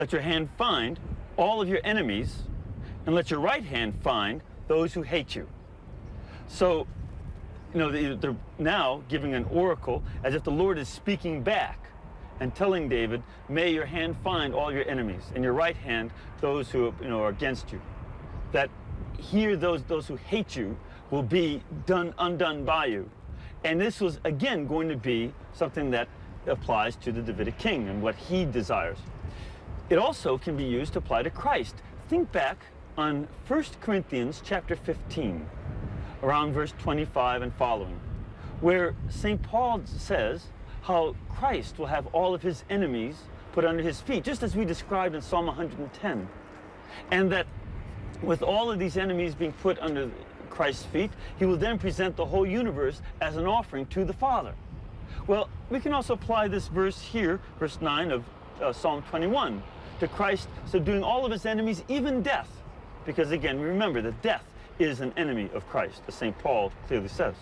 let your hand find all of your enemies, and let your right hand find those who hate you. So, they're now giving an oracle as if the Lord is speaking back and telling David, may your hand find all your enemies, and your right hand those who are against you. That here those who hate you will be undone by you. And this was, again, going to be something that applies to the Davidic king and what he desires. It also can be used to apply to Christ. Think back on 1 Corinthians chapter 15, around verse 25 and following, where St. Paul says how Christ will have all of his enemies put under his feet, just as we described in Psalm 110. And that with all of these enemies being put under Christ's feet, he will then present the whole universe as an offering to the Father. Well, we can also apply this verse here, verse 9 of Psalm 21, to Christ subduing all of his enemies, even death. Because again, remember that death is an enemy of Christ, as St. Paul clearly says.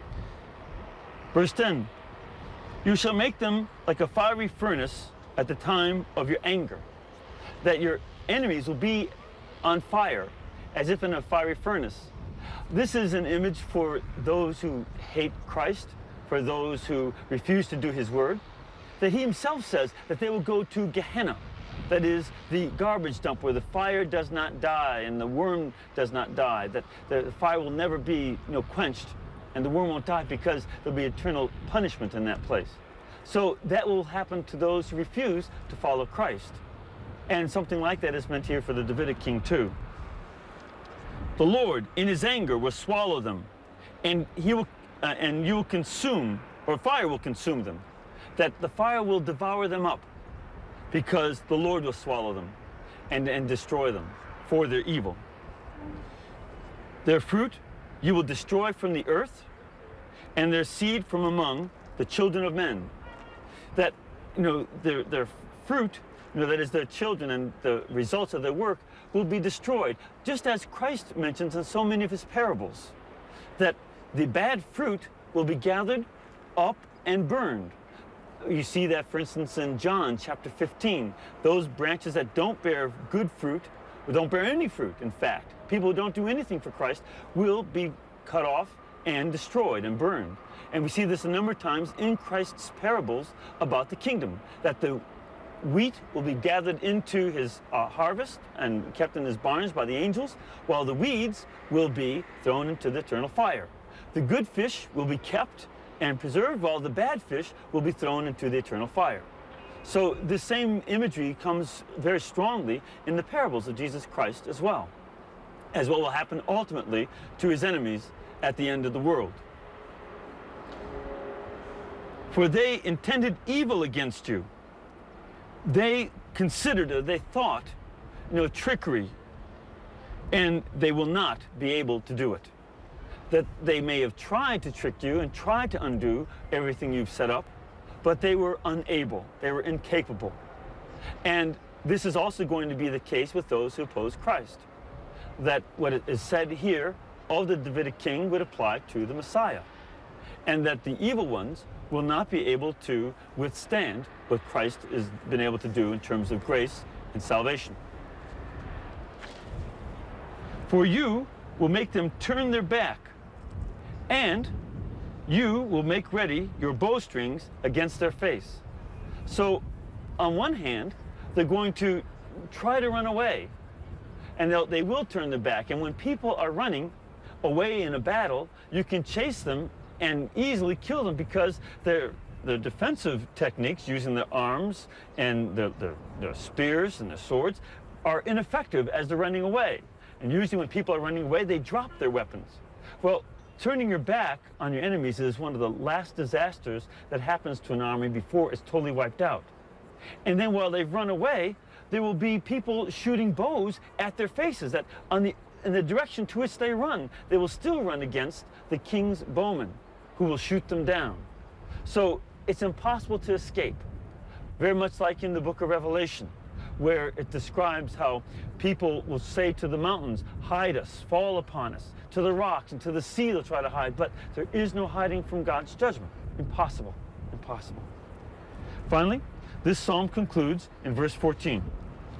Verse 10, you shall make them like a fiery furnace at the time of your anger, that your enemies will be on fire, as if in a fiery furnace. This is an image for those who hate Christ, for those who refuse to do his word, that he himself says that they will go to Gehenna, that is the garbage dump where the fire does not die and the worm does not die, that the fire will never be quenched and the worm won't die because there'll be eternal punishment in that place. So that will happen to those who refuse to follow Christ. And something like that is meant here for the Davidic king too. The Lord, in his anger, will swallow them, and you will consume, or fire will consume them, that the fire will devour them up, because the Lord will swallow them and destroy them for their evil. Their fruit you will destroy from the earth, and their seed from among the children of men. That, their fruit, that is their children and the results of their work will be destroyed, just as Christ mentions in so many of his parables, that the bad fruit will be gathered up and burned. You see that, for instance, in John chapter 15. Those branches that don't bear good fruit, or don't bear any fruit, in fact, people who don't do anything for Christ, will be cut off and destroyed and burned. And we see this a number of times in Christ's parables about the kingdom, that the wheat will be gathered into his harvest and kept in his barns by the angels, while the weeds will be thrown into the eternal fire. The good fish will be kept and preserved, while the bad fish will be thrown into the eternal fire. So the same imagery comes very strongly in the parables of Jesus Christ as well, as what will happen ultimately to his enemies at the end of the world. For they intended evil against you. They considered, or they thought, trickery, and they will not be able to do it. That they may have tried to trick you and tried to undo everything you've set up, but they were unable, they were incapable. And this is also going to be the case with those who oppose Christ. That what is said here of the Davidic king would apply to the Messiah. And that the evil ones will not be able to withstand what Christ has been able to do in terms of grace and salvation. For you will make them turn their back, and you will make ready your bowstrings against their face. So, on one hand, they're going to try to run away, and they will turn their back. And when people are running away in a battle, you can chase them and easily kill them, because their defensive techniques, using their arms and their spears and their swords, are ineffective as they're running away. And usually when people are running away, they drop their weapons. Well, turning your back on your enemies is one of the last disasters that happens to an army before it's totally wiped out. And then while they've run away, there will be people shooting bows at their faces, that in the direction to which they run, they will still run against the king's bowmen, who will shoot them down. So it's impossible to escape. Very much like in the book of Revelation, where it describes how people will say to the mountains, hide us, fall upon us, to the rocks and to the sea they'll try to hide, but there is no hiding from God's judgment. Impossible, impossible. Finally, this psalm concludes in verse 14.